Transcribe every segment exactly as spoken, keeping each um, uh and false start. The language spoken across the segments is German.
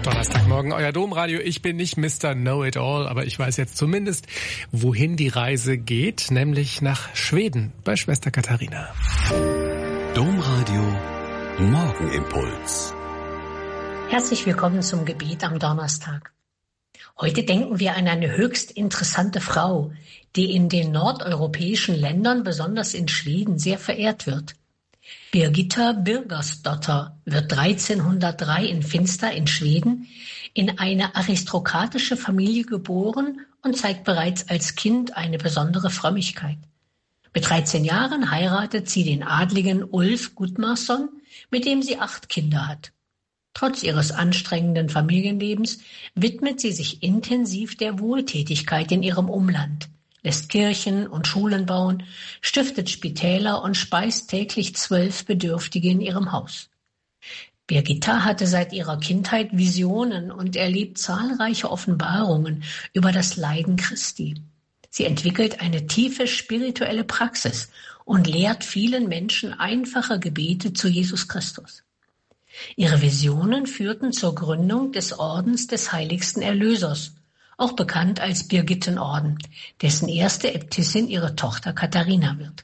Donnerstagmorgen, euer Domradio. Ich bin nicht Mister Know-it-all, aber ich weiß jetzt zumindest, wohin die Reise geht, nämlich nach Schweden bei Schwester Katharina. Domradio Morgenimpuls. Herzlich willkommen zum Gebet am Donnerstag. Heute denken wir an eine höchst interessante Frau, die in den nordeuropäischen Ländern, besonders in Schweden, sehr verehrt wird. Birgitta Birgersdotter wird dreizehnhundertdrei in Finster in Schweden in eine aristokratische Familie geboren und zeigt bereits als Kind eine besondere Frömmigkeit. Mit dreizehn Jahren heiratet sie den Adligen Ulf Gudmarsson, mit dem sie acht Kinder hat. Trotz ihres anstrengenden Familienlebens widmet sie sich intensiv der Wohltätigkeit in ihrem Umland, lässt Kirchen und Schulen bauen, stiftet Spitäler und speist täglich zwölf Bedürftige in ihrem Haus. Birgitta hatte seit ihrer Kindheit Visionen und erlebt zahlreiche Offenbarungen über das Leiden Christi. Sie entwickelt eine tiefe spirituelle Praxis und lehrt vielen Menschen einfache Gebete zu Jesus Christus. Ihre Visionen führten zur Gründung des Ordens des Heiligsten Erlösers, auch bekannt als Birgittenorden, dessen erste Äbtissin ihre Tochter Katharina wird.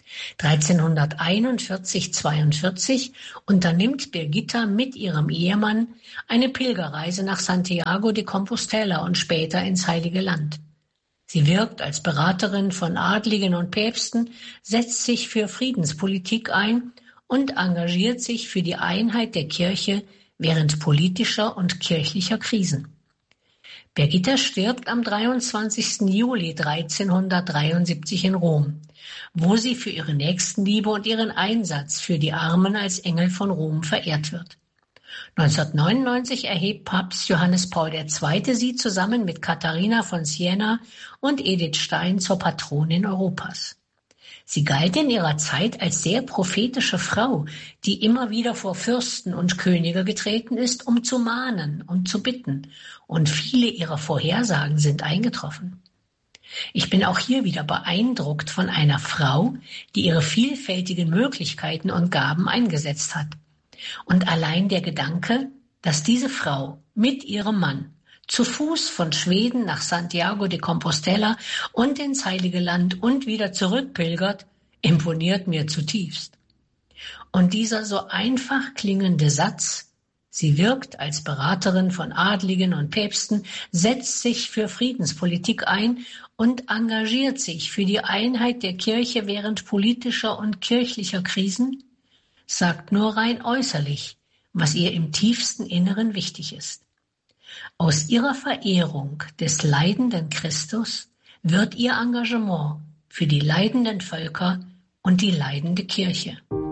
dreizehnhunderteinundvierzig zweiundvierzig unternimmt Birgitta mit ihrem Ehemann eine Pilgerreise nach Santiago de Compostela und später ins Heilige Land. Sie wirkt als Beraterin von Adligen und Päpsten, setzt sich für Friedenspolitik ein und engagiert sich für die Einheit der Kirche während politischer und kirchlicher Krisen. Birgitta stirbt am dreiundzwanzigsten Juli dreizehnhundertdreiundsiebzig in Rom, wo sie für ihre Nächstenliebe und ihren Einsatz für die Armen als Engel von Rom verehrt wird. neunzehnhundertneunundneunzig erhebt Papst Johannes Paul der Zweite sie zusammen mit Katharina von Siena und Edith Stein zur Patronin Europas. Sie galt in ihrer Zeit als sehr prophetische Frau, die immer wieder vor Fürsten und Könige getreten ist, um zu mahnen und zu bitten. Und viele ihrer Vorhersagen sind eingetroffen. Ich bin auch hier wieder beeindruckt von einer Frau, die ihre vielfältigen Möglichkeiten und Gaben eingesetzt hat. Und allein der Gedanke, dass diese Frau mit ihrem Mann zu Fuß von Schweden nach Santiago de Compostela und ins Heilige Land und wieder zurückpilgert, imponiert mir zutiefst. Und dieser so einfach klingende Satz, sie wirkt als Beraterin von Adligen und Päpsten, setzt sich für Friedenspolitik ein und engagiert sich für die Einheit der Kirche während politischer und kirchlicher Krisen, sagt nur rein äußerlich, was ihr im tiefsten Inneren wichtig ist. Aus ihrer Verehrung des leidenden Christus wird ihr Engagement für die leidenden Völker und die leidende Kirche.